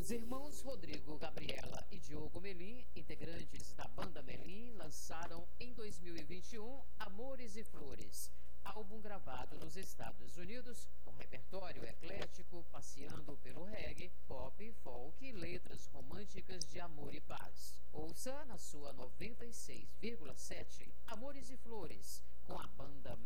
Os irmãos Rodrigo, Gabriela e Diogo Melim, integrantes da banda Melim, lançaram em 2021 Amores e Flores, álbum gravado nos Estados Unidos, com repertório eclético, passeando pelo reggae, pop, folk e letras românticas de amor e paz. Ouça na sua 96,7 Amores e Flores, com a banda